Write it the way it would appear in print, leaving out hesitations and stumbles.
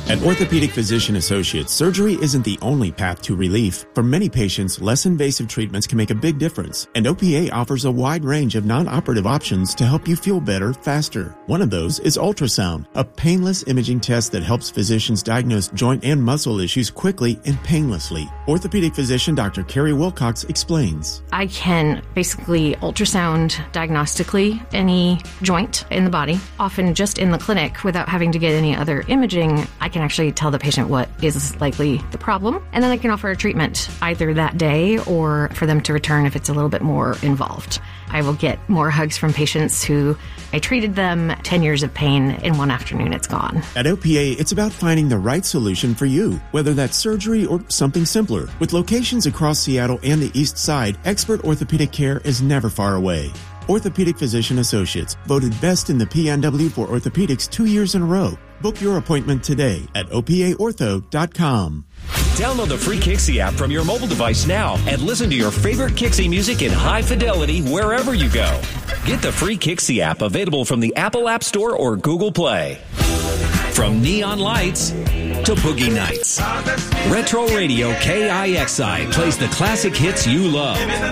At Orthopedic Physician Associates, surgery isn't the only path to relief. For many patients, less invasive treatments can make a big difference, and OPA offers a wide range of non-operative options to help you feel better faster. One of those is ultrasound, a painless imaging test that helps physicians diagnose joint and muscle issues quickly and painlessly. Orthopedic physician Dr. Carrie Wilcox explains. I can basically ultrasound diagnostically any joint in the body, often just in the clinic without having to get any other imaging. I can actually tell the patient what is likely the problem, and then I can offer a treatment either that day or for them to return if it's a little bit more involved. I will get more hugs from patients who I treated them, 10 years of pain, in one afternoon it's gone. At OPA, it's about finding the right solution for you, whether that's surgery or something simpler. With locations across Seattle and the East Side, expert orthopedic care is never far away. Orthopedic Physician Associates, voted best in the PNW for orthopedics 2 years in a row. Book your appointment today at opaortho.com. Download the free Kixie app from your mobile device now and listen to your favorite Kixie music in high fidelity wherever you go. Get the free Kixie app available from the Apple App Store or Google Play. From neon lights to boogie nights, Retro Radio KIXI plays the classic hits you love.